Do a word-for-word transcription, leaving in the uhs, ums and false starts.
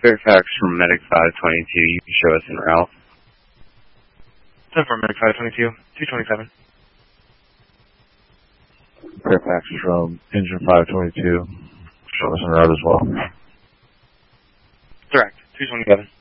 Fairfax from Medic five twenty-two. You can show us en route. ten four Medic five twenty-two, two twenty-seven. Fairfax from Engine five twenty-two. Show us en route as well. Direct, two twenty-seven.